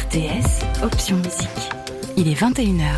RTS, option musique. Il est 21h.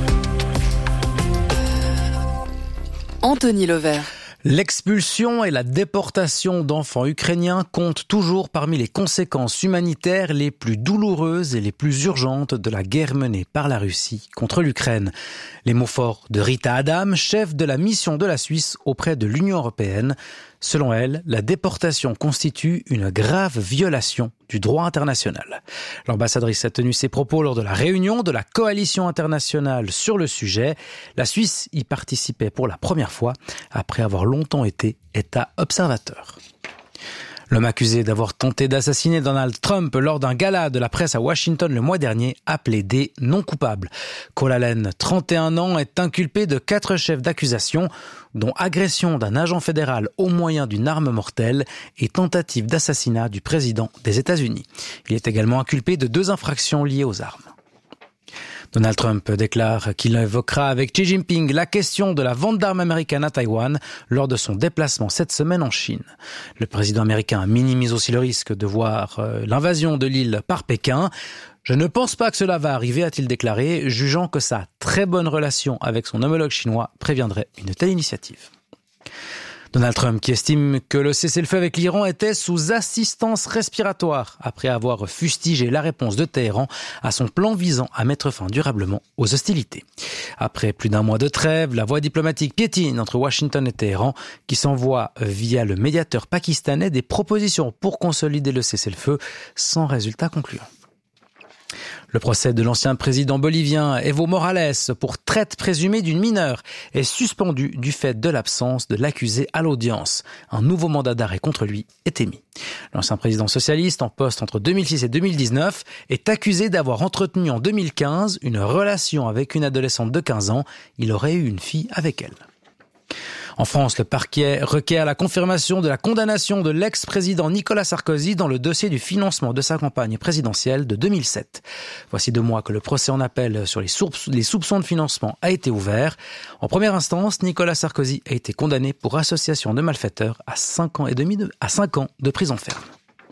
Anthony Levert. L'expulsion et la déportation d'enfants ukrainiens comptent toujours parmi les conséquences humanitaires les plus douloureuses et les plus urgentes de la guerre menée par la Russie contre l'Ukraine. Les mots forts de Rita Adam, chef de la mission de la Suisse auprès de l'Union européenne. Selon elle, la déportation constitue une grave violation du droit international. L'ambassadrice a tenu ses propos lors de la réunion de la coalition internationale sur le sujet. La Suisse y participait pour la première fois, après avoir longtemps été État observateur. L'homme accusé d'avoir tenté d'assassiner Donald Trump lors d'un gala de la presse à Washington le mois dernier a plaidé non coupable. Cole Allen, 31 ans, est inculpé de 4 chefs d'accusation, dont agression d'un agent fédéral au moyen d'une arme mortelle et tentative d'assassinat du président des États-Unis. Il est également inculpé de 2 infractions liées aux armes. Donald Trump déclare qu'il évoquera avec Xi Jinping la question de la vente d'armes américaines à Taïwan lors de son déplacement cette semaine en Chine. Le président américain minimise aussi le risque de voir l'invasion de l'île par Pékin. « Je ne pense pas que cela va arriver », a-t-il déclaré, jugeant que sa très bonne relation avec son homologue chinois préviendrait une telle initiative. Donald Trump qui estime que le cessez-le-feu avec l'Iran était sous assistance respiratoire après avoir fustigé la réponse de Téhéran à son plan visant à mettre fin durablement aux hostilités. Après plus d'un mois de trêve, la voie diplomatique piétine entre Washington et Téhéran qui s'envoie via le médiateur pakistanais des propositions pour consolider le cessez-le-feu sans résultat concluant. Le procès de l'ancien président bolivien Evo Morales pour traite présumée d'une mineure est suspendu du fait de l'absence de l'accusé à l'audience. Un nouveau mandat d'arrêt contre lui est émis. L'ancien président socialiste en poste entre 2006 et 2019 est accusé d'avoir entretenu en 2015 une relation avec une adolescente de 15 ans. Il aurait eu une fille avec elle. En France, le parquet requiert la confirmation de la condamnation de l'ex-président Nicolas Sarkozy dans le dossier du financement de sa campagne présidentielle de 2007. Voici 2 mois que le procès en appel sur les soupçons de financement a été ouvert. En première instance, Nicolas Sarkozy a été condamné pour association de malfaiteurs à 5 ans de prison ferme.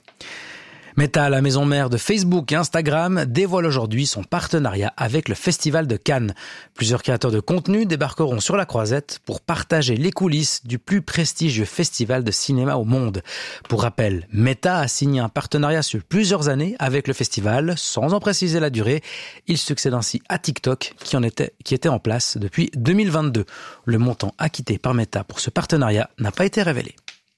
Meta, la maison mère de Facebook et Instagram, dévoile aujourd'hui son partenariat avec le Festival de Cannes. Plusieurs créateurs de contenu débarqueront sur la croisette pour partager les coulisses du plus prestigieux festival de cinéma au monde. Pour rappel, Meta a signé un partenariat sur plusieurs années avec le festival, sans en préciser la durée. Il succède ainsi à TikTok, qui était en place depuis 2022. Le montant acquitté par Meta pour ce partenariat n'a pas été révélé.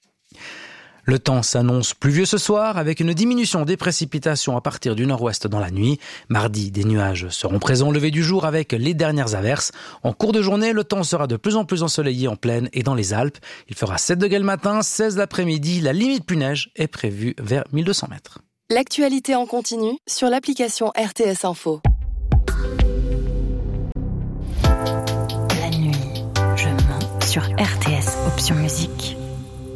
Le temps s'annonce pluvieux ce soir avec une diminution des précipitations à partir du nord-ouest dans la nuit. Mardi, des nuages seront présents au lever du jour avec les dernières averses. En cours de journée, le temps sera de plus en plus ensoleillé en plaine et dans les Alpes. Il fera 7 degrés le matin, 16 l'après-midi. La limite plus neige est prévue vers 1200 mètres. L'actualité en continu sur l'application RTS Info. La nuit, je mens sur RTS, option musique.